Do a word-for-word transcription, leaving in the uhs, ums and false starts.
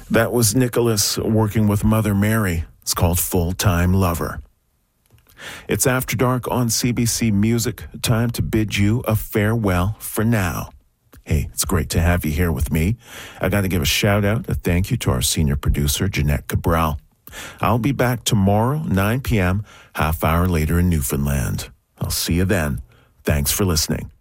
That was Nicholas working with Mother Mary. It's called Full-Time Lover. It's After Dark on C B C Music. Time to bid you a farewell for now. Hey, it's great to have you here with me. I got to give a shout out, a thank you to our senior producer, Jeanette Cabral. I'll be back tomorrow, nine p.m., half hour later in Newfoundland. I'll see you then. Thanks for listening.